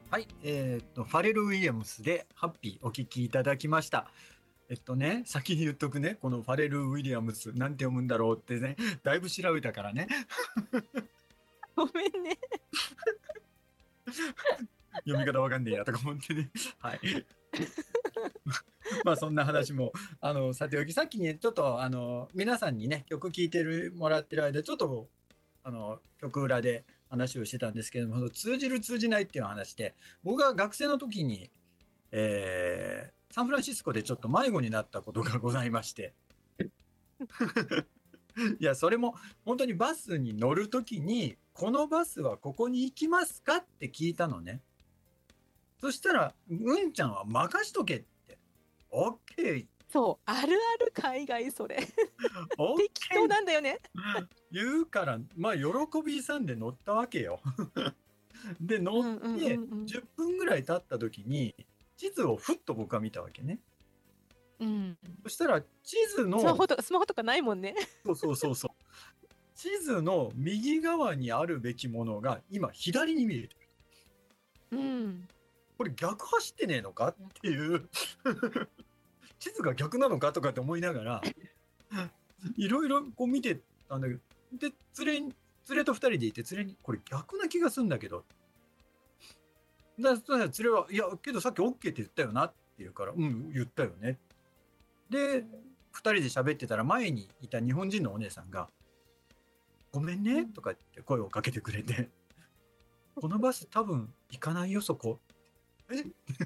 はい、ファレル・ウィリアムスでハッピーお聞きいただきました。先に言っとくね、このファレル・ウィリアムス、なんて読むんだろうってね、だいぶ調べたからね、 ごめんね。 読み方わかんねえやとか思ってね。はい。まあそんな話も、さておき、さっきね、ちょっと、皆さんにね、曲聴いてもらってる間、ちょっと、曲裏で話をしてたんですけども、通じる通じないっていう話で、僕が学生の時に、サンフランシスコでちょっと迷子になったことがございまして、いや、それも本当にバスに乗るときに、このバスはここに行きますかって聞いたのね。そしたら、うんちゃんは任しとけって。オッケー、 そう、あるある海外それ。 オッ適当ケーなんだよね。 言うから、まあ、喜び勇んで乗ったわけよ。で、乗っうんうんうて、 んうん。 10分ぐらい経った時に、地図をふっと僕は見たわけね。 うん。 そしたら、地図の、 スマホとかないもんね。 そうそうそうそう、地図の右側にあるべきものが今左に見えてる。 うん。 これ逆走ってねえのかっていう地図が逆なのかとかって思いながらいろいろこう見てたんだけど、で連れと2人でいて、連れにこれ逆な気がするんだけど、そしたら連れは「いやけどさっき OK って言ったよな」って言うから「うん言ったよね」で2人で喋ってたら、前にいた日本人のお姉さんが「ごめんね」とかって声をかけてくれて「このバス多分行かないよそこ」え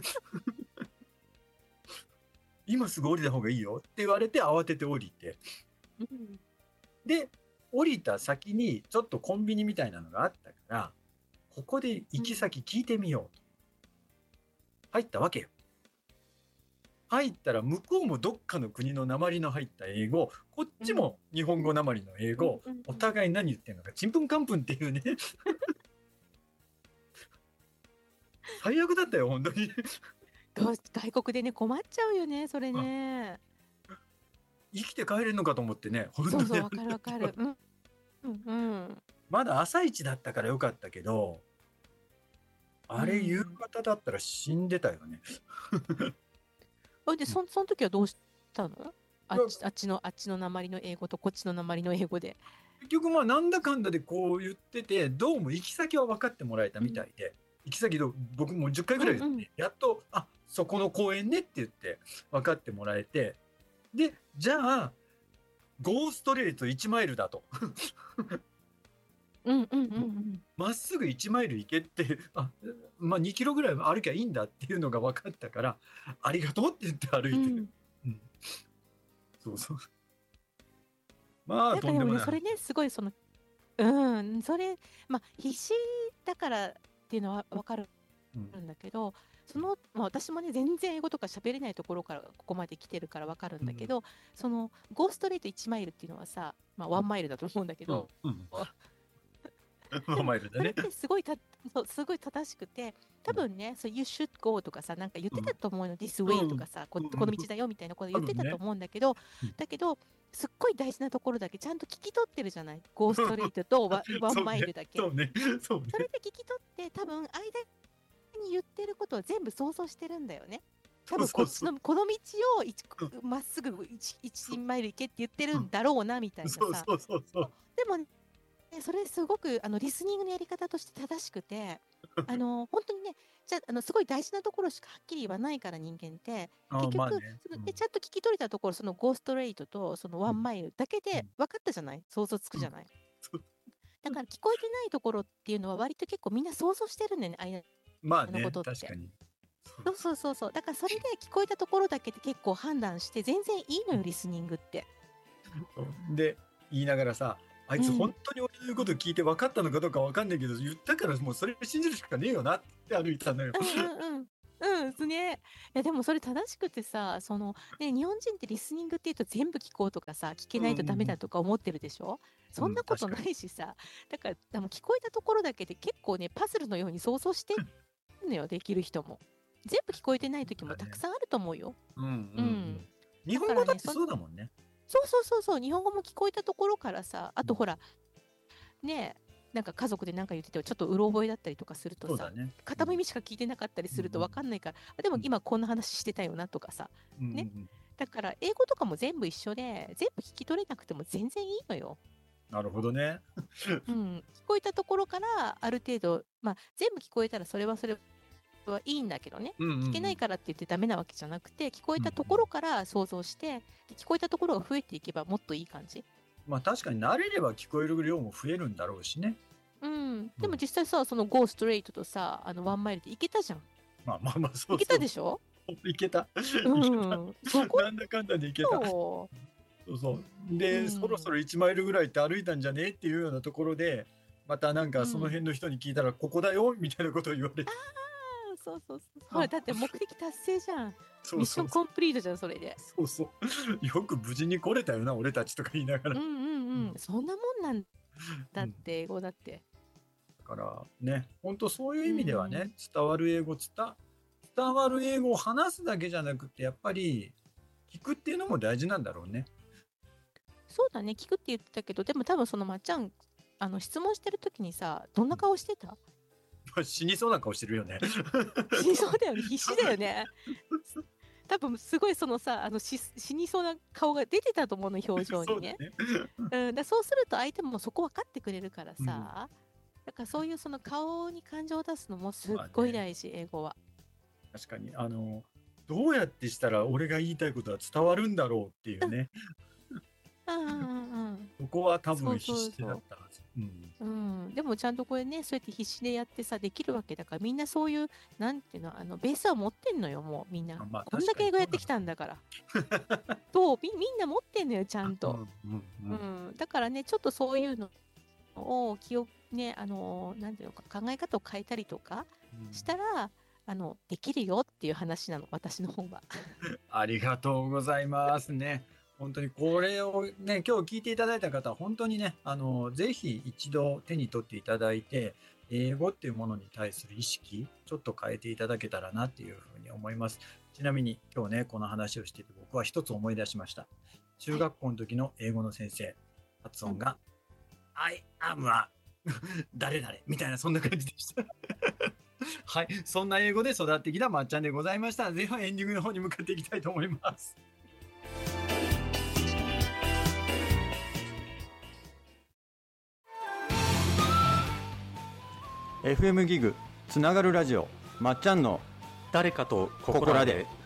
今すぐ降りた方がいいよって言われて、慌てて降りて、 うん。 で降りた先にちょっとコンビニみたいなのがあったから、ここで行き先聞いてみようと入ったわけよ。入ったら向こうもどっかの国の訛りの入った英語、こっちも日本語訛りの英語、お互い何言ってんのかちんぷんかんぷんっていうね最悪だったよ本当に外国でね、困っちゃうよね、それね。 生きて帰れるのかと思ってね、本当にそうそう、わかるわかる。うんうんうん。 まだ朝一だったからよかったけど、あれ夕方だったら死んでたよね。 で、その時はどうしたの？あっちの訛りの英語とこっちの訛りの英語で。 結局まあなんだかんだでこう言ってて、どうも行き先は分かってもらえたみたいで、行き先僕も10回ぐらい言って、やっとあそこの公園ねって言って分かってもらえて、でじゃあゴーストレート1マイルだとまっすぐ1マイル行けってまあ2キロぐらい歩きゃいいんだっていうのが分かったから、ありがとうって言って歩いてる、そうそう、まあなんかでもね、 とんでもない。 それね、すごいそれ、まあ、必死だからっていうのはわかるんだけど、まあ、私もね、全然英語とか喋れないところからここまで来てるからわかるんだけど、ゴーストレート1マイルっていうのはさ、まあ、1マイルだと思うんだけど、 マイルだね。 それってすごい正しくて、多分ね、You should go とかさ、なんか言ってたと思うの、This way とかさ、この道だよみたいなこと言ってたと思うんだけど、だけど、すっごい大事なところだけちゃんと聞き取ってるじゃない。ゴーストレートとワンマイルだけ。 そうね。 それで聞き取って、多分間に言ってることを全部想像してるんだよね。多分この道をまっすぐ1マイル行けって言ってるんだろうなみたいなさ。でもね、それすごくリスニングのやり方として正しくて、本当にね、すごい大事なところしかはっきり言わないから人間って、結局、ちゃんと聞き取れたところ、そのゴーストレートとそのワンマイルだけで分かったじゃない、想像つくじゃない。だから聞こえてないところっていうのは割と結構みんな想像してるんだよね、間のことって。確かに。そう。だからそれで聞こえたところだけで結構判断して全然いいのよ、リスニングって。 で、言いながらさ、あいつ本当に俺の言うこと聞いて分かったのかどうか分かんないけど、言ったからもうそれ信じるしかねえよなって歩いたのよ。 ね。いや、でもそれ正しくてさ、日本人ってリスニングって言うと全部聞こうとかさ、聞けないとダメだとか思ってるでしょ？そんなことないしさ、だから、聞こえたところだけで結構ね、パズルのように想像してるのよ、できる人も。全部聞こえてない時もたくさんあると思うよ。 日本語だってそうだもんね。 そう。日本語も聞こえたところからさ、あとほら、ねなんか家族で何か言っててちょっとうろ覚えだったりとかするとさ、 ね、 片耳しか聞いてなかったりすると分かんないから、でも今こんな話してたよなとかさ、ね、だから英語とかも全部一緒で、全部聞き取れなくても全然いいのよ。 なるほどね。 聞こえたところからある程度、全部聞こえたらそれはいいんだけどね、聞けないからって言ってダメなわけじゃなくて、聞こえたところから想像して、聞こえたところが増えていけばもっといい感じ。 確かに慣れれば聞こえる量も増えるんだろうしね。 でも実際さ、その Go Straight とさ、ワンマイルでいけたじゃん。 そう。 いけたでしょ？ いけた。 そこなんだかんだでいけた。で、そろそろ1マイルぐらいって歩いたんじゃねっていうようなところで、またなんかその辺の人に聞いたら、ここだよみたいなことを言われて。 そうほら、だって目的達成じゃん。ミッションコンプリートじゃん、それで。 よく無事に来れたよな、俺たちとか言いながら。 そんなもんなんだって、英語だって。 だからね、本当そういう意味ではね、伝わる英語を話すだけじゃなくて、やっぱり聞くっていうのも大事なんだろうね。 そうだね、聞くって言ってたけど、でも多分そのまっちゃん、質問してる時にさ、どんな顔してた？ 死にそうな顔してるよね。 死にそうだよね、必死だよね。多分すごいそのさ、死にそうな顔が出てたと思うの、表情にね。そうすると相手もそこ分かってくれるからさ、だからそういうその顔に感情を出すのもすっごい大事、英語は。 確かにどうやってしたら俺が言いたいことは伝わるんだろうっていうね。そこは多分必死だったはず。 でもちゃんとこれね、そうやって必死でやってさ、できるわけだから、みんなそういうなんていうの、ベースは持ってんのよ、もうみんな。こんだけ英語やってきたんだから。みんな持ってんのよ、ちゃんと。だからね、ちょっとそういうのをね、なんていうのか、考え方を変えたりとかしたら、できるよっていう話なの、私の方は。 ありがとうございますね。本当にこれをね、今日聞いていただいた方は本当にね、ぜひ一度手に取っていただいて、英語っていうものに対する意識、ちょっと変えていただけたらなっていうふうに思います。ちなみに今日ね、この話をしていて僕は一つ思い出しました。中学校の時の英語の先生、発音が、I am a 誰々みたいな、そんな感じでした。はい、そんな英語で育ってきたまっちゃんでございました。ではエンディングの方に向かっていきたいと思います。 FM ギグつながるラジオ、まっちゃんの誰かとここらで。